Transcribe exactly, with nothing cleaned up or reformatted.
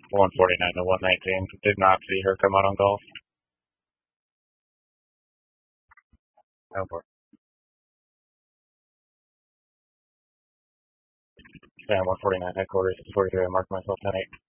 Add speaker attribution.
Speaker 1: one forty-nine to one nineteen. Did not see her come out on golf. No more. Yeah, one forty-nine headquarters, forty-three. I marked myself ten eight.